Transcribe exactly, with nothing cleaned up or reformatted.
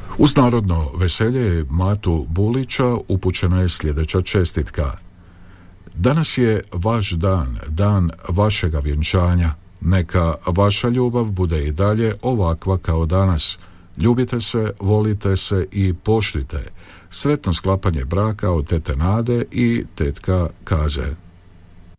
Uz narodno veselje Matu Bulića upućena je sljedeća čestitka. Danas je vaš dan, dan vašega vjenčanja. Neka vaša ljubav bude i dalje ovakva kao danas. Ljubite se, volite se i poštujte. Sretno sklapanje braka od tete Nade i tetka Kaze.